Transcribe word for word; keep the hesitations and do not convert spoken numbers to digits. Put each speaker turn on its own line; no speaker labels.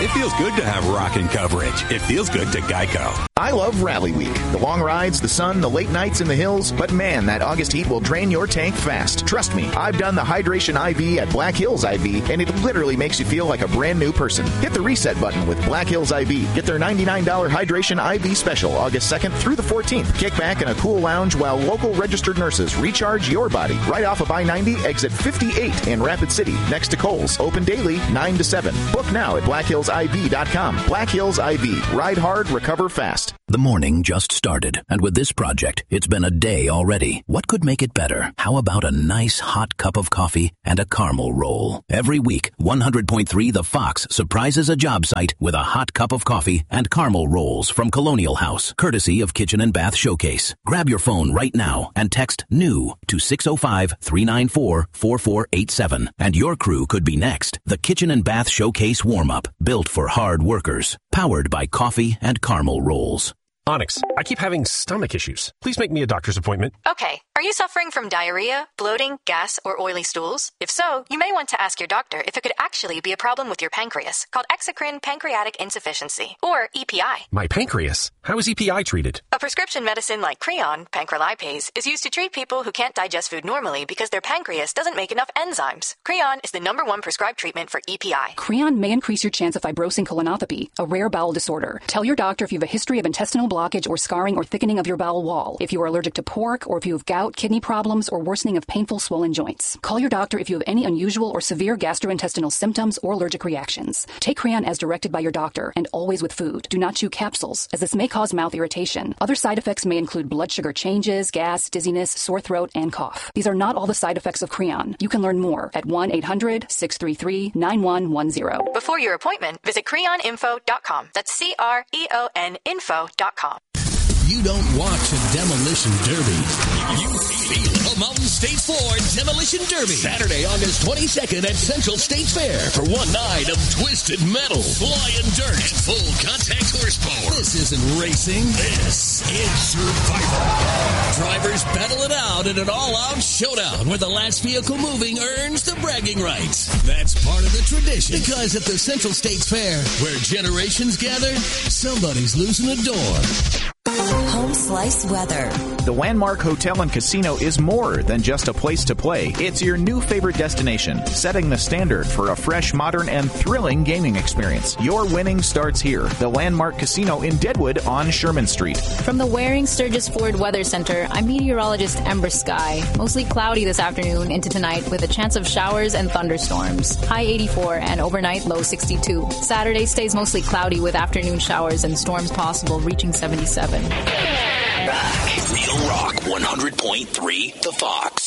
It feels good to have rockin' coverage. It feels good to Geico.
I love Rally Week. The long rides, the sun, the late nights in the hills. But man, that August heat will drain your tank fast. Trust me, I've done the Hydration I V at Black Hills I V, and it literally makes you feel like a brand new person. Hit the reset button with Black Hills I V. Get their ninety-nine dollars Hydration I V special August second through the fourteenth. Kick back in a cool lounge while local registered nurses recharge your body. Right off of I ninety, exit fifty-eight in Rapid City, next to Kohl's. Open daily, nine to seven. Book now at black hills I V dot com. Black Hills I V. Ride hard, recover fast.
The morning just started, and with this project, it's been a day already. What could make it better? How about a nice hot cup of coffee and a caramel roll? Every week, one hundred point three The Fox surprises a job site with a hot cup of coffee and caramel rolls from Colonial House, courtesy of Kitchen and Bath Showcase. Grab your phone right now and text NEW to six oh five, three nine four, four four eight seven, and your crew could be next. The Kitchen and Bath Showcase warm-up, built for hard workers, powered by coffee and caramel rolls.
Onyx, I keep having stomach issues. Please make me a doctor's appointment.
Okay. Are you suffering from diarrhea, bloating, gas, or oily stools? If so, you may want to ask your doctor if it could actually be a problem with your pancreas, called exocrine pancreatic insufficiency, or E P I.
My pancreas? How is E P I treated?
A prescription medicine like Creon, pancrelipase, is used to treat people who can't digest food normally because their pancreas doesn't make enough enzymes. Creon is the number one prescribed treatment for E P I.
Creon may increase your chance of fibrosing colonopathy, a rare bowel disorder. Tell your doctor if you have a history of intestinal blockage or scarring or thickening of your bowel wall, if you are allergic to pork, or if you have gout, kidney problems, or worsening of painful swollen joints. Call your doctor if you have any unusual or severe gastrointestinal symptoms or allergic reactions. Take Creon as directed by your doctor, and always with food. Do not chew capsules, as this may cause mouth irritation. Other side effects may include blood sugar changes, gas, dizziness, sore throat, and cough. These are not all the side effects of Creon. You can learn more at one eight hundred, six three three, nine one one zero.
Before your appointment, visit creon info dot com. That's C R E O N info dot com.
You don't watch a demolition derby. You feel a Mountain States Ford Demolition Derby. Saturday, August twenty-second at Central States Fair for one night of twisted metal, flying dirt, and full contact horsepower. This isn't racing. This is survival. Drivers battle it out in an all-out showdown where the last vehicle moving earns the bragging rights. That's part of the tradition, because at the Central States Fair, where generations gather, somebody's losing a door.
Home Slice weather.
The Landmark Hotel and Casino is more than just a place to play. It's your new favorite destination, setting the standard for a fresh, modern, and thrilling gaming experience. Your winning starts here. The Landmark Casino in Deadwood on Sherman Street.
From the Waring Sturgis Ford Weather Center, I'm meteorologist Ember Sky. Mostly cloudy this afternoon into tonight with a chance of showers and thunderstorms. High eighty-four and overnight low sixty-two. Saturday stays mostly cloudy with afternoon showers and storms possible, reaching seventy-seven.
Back. Real Rock one hundred point three The Fox.